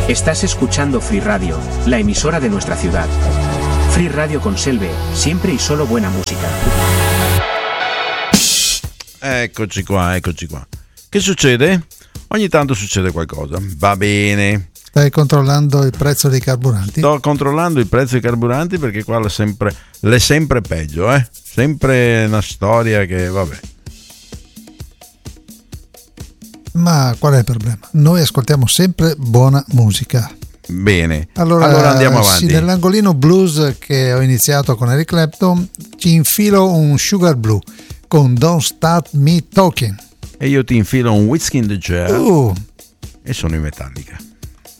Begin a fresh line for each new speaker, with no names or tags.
Estás escuchando Free Radio, la emisora de nuestra ciudad. Free Radio con Selve, siempre y solo buena musica.
Eccoci qua. Che succede? Ogni tanto succede qualcosa. Va bene.
Stai controllando il prezzo dei carburanti?
Sto controllando il prezzo dei carburanti perché qua l'è sempre peggio, Sempre una storia che vabbè.
Ma qual è il problema? Noi ascoltiamo sempre buona musica.
Bene, allora andiamo avanti.
Sì, nell'angolino blues che ho iniziato con Eric Clapton ci infilo un Sugar Blue con Don't Start Me Talking.
E io ti infilo un Whiskey in the Jar e sono in Metallica.